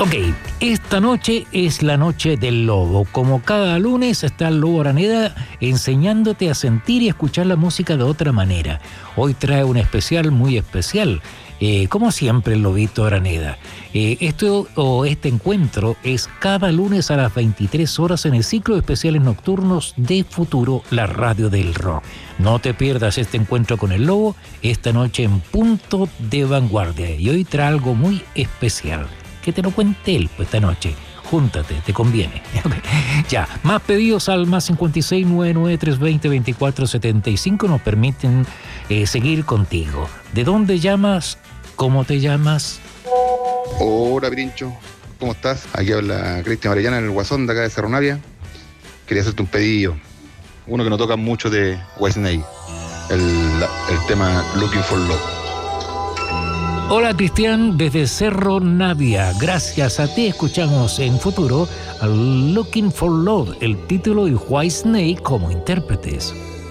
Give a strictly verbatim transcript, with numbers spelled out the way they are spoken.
Ok, esta noche es la noche del lobo. Como cada lunes está el Lobo Araneda enseñándote a sentir y escuchar la música de otra manera. Hoy trae un especial muy especial, eh, como siempre el Lobito Araneda. Eh, esto o este encuentro es cada lunes a las veintitrés horas en el ciclo de especiales nocturnos de Futuro, la radio del rock. No te pierdas este encuentro con el Lobo esta noche en Punto de Vanguardia. Y hoy trae algo muy especial. Que te lo cuente él pues, esta noche. Júntate, te conviene. Ya, más pedidos al más cincuenta y seis, noventa y nueve, trescientos veinte, veinticuatro setenta y cinco nos permiten eh, seguir contigo. ¿De dónde llamas? ¿Cómo te llamas? Hola, Pirincho. ¿Cómo estás? Aquí habla Cristian Orellana en el Guasón de acá de Cerro Navia. Quería hacerte un pedido. Uno que no toca mucho de Whitesnake. El, el tema Looking for Love. Hola Cristian, desde Cerro Navia. Gracias a ti escuchamos en Futuro a Looking for Love, el título y Whitesnake como intérpretes.